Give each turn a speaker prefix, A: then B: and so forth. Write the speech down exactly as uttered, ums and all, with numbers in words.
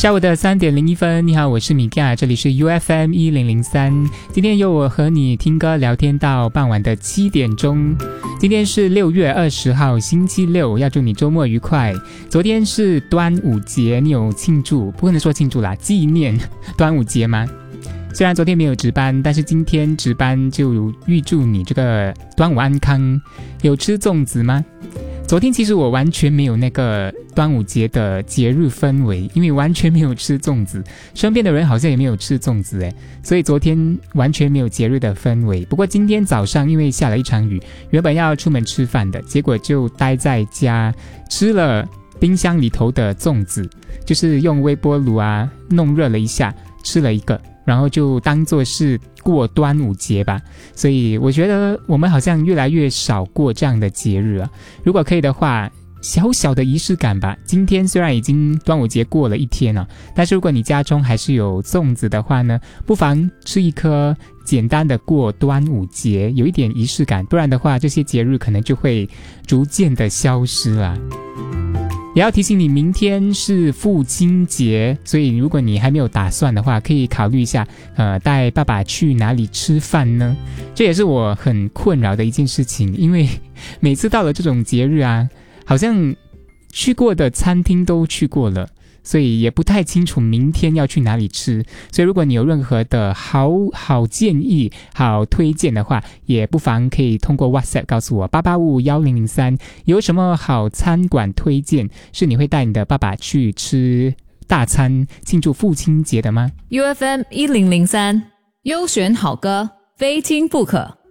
A: 下午的三点零一分，你好，我是米嘎，这里是 U F M 一零零三。今天由我和你听歌聊天到傍晚的七点钟。今天是六月二十号，星期六，要祝你周末愉快。昨天是端午节，你有庆祝？不能说庆祝啦，纪念端午节吗？虽然昨天没有值班，但是今天值班就预祝你这个端午安康。有吃粽子吗？昨天其实我完全没有那个端午节的节日氛围，因为完全没有吃粽子，身边的人好像也没有吃粽子诶，所以昨天完全没有节日的氛围。不过今天早上因为下了一场雨，原本要出门吃饭的，结果就待在家吃了冰箱里头的粽子，就是用微波炉啊弄热了一下，吃了一个，然后就当作是过端午节吧。所以我觉得我们好像越来越少过这样的节日啊。如果可以的话，小小的仪式感吧。今天虽然已经端午节过了一天了，但是如果你家中还是有粽子的话呢，不妨吃一颗，简单的过端午节，有一点仪式感，不然的话这些节日可能就会逐渐的消失了。也要提醒你，明天是父亲节，所以如果你还没有打算的话，可以考虑一下，呃，带爸爸去哪里吃饭呢？这也是我很困扰的一件事情，因为每次到了这种节日啊，好像去过的餐厅都去过了，所以也不太清楚明天要去哪里吃。所以如果你有任何的好好建议、好推荐的话，也不妨可以通过 WhatsApp 告诉我八八五五一零零三，有什么好餐馆推荐是你会带你的爸爸去吃大餐庆祝父亲节的吗？
B: U F M 一零零三，优选好歌，非听不可。